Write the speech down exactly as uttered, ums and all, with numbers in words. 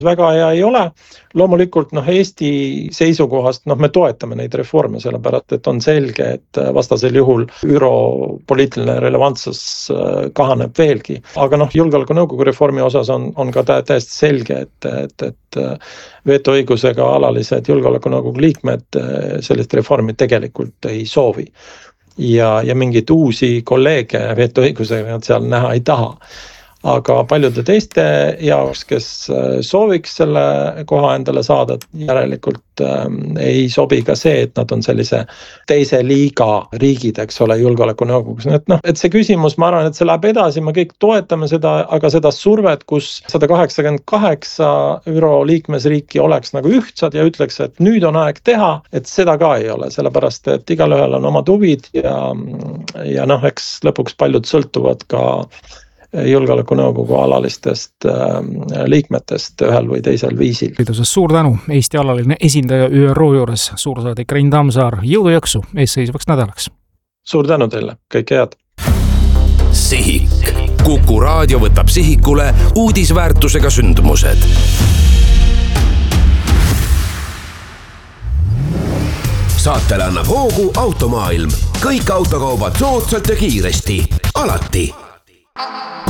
väga hea ei ole. Loomulikult noh, Eesti seisukohast noh, me toetame neid reforme, sellepärast et on selge, et vastasel juhul ÜRO poliitiline relevantsus kahaneb veelgi. Aga noh, julgeolekunõukogu reformi osas on, on ka täiesti selge, et, et, et vetoõigusega alalised julgeolekunõukogu liikmed sellist reformi tegelikult ei soovi. Ja, ja mingid uusi kolleege vetoõigusega nad seal näha ei taha. Aga paljude teiste jaoks, kes sooviks selle koha endale saada, järelikult ähm, ei sobi ka see, et nad on sellise teise liiga riigid, eks ole, julgeolekunõukogus. Et, no, et see küsimus, ma arvan, et see läheb edasi, me kõik toetame seda, aga seda survet, kus sada kaheksakümmend kaheksa ÜRO liikmesriiki oleks nagu ühtsad ja ütleks, et nüüd on aeg teha, et seda ka ei ole, sellepärast, et igalühel on omad huvid ja, ja noh, eks lõpuks paljud sõltuvad ka julgeolekunõukogu alalistest äh, liikmetest ühel või teisel viisil. Suur tänu, Eesti alaline esindaja ÜRO juures, suursaadik Rein Tammsaar, jõudu jaksu eesseisvaks nädalaks. Suur tänu teile, kõike head. Sihik. Kuku raadio võtab sihikule uudisväärtusega sündmused. Saatele annab hoogu Automaailm. Kõik autokaubad soodsalt ja kiiresti. Alati.